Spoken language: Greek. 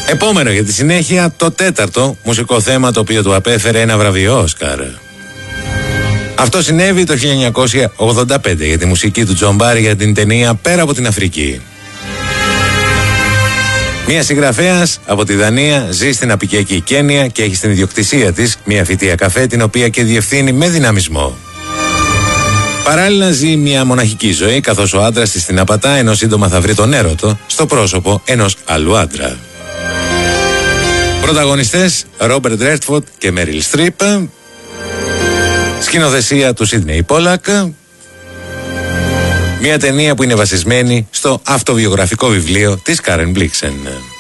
Επόμενο για τη συνέχεια, το τέταρτο μουσικό θέμα το οποίο του απέφερε ένα βραβείο Όσκαρ. Αυτό συνέβη το 1985 για τη μουσική του Τζον Μπάρι για την ταινία «Πέρα από την Αφρική». Μια συγγραφέας από τη Δανία ζει στην απικιακή Κένια και έχει στην ιδιοκτησία της μια φυτεία καφέ, την οποία και διευθύνει με δυναμισμό. Παράλληλα ζει μια μοναχική ζωή, καθώς ο άντρας της την απατά, ενώ σύντομα θα βρει τον έρωτο στο πρόσωπο ενός άλλου άντρα. Πρωταγωνιστές Ρόμπερτ Ρέντφορντ και Μέριλ Στριπ. Σκηνοθεσία του Σίδνεϊ Πόλακ. Μια ταινία που είναι βασισμένη στο αυτοβιογραφικό βιβλίο της Κάρεν Μπλίξεν.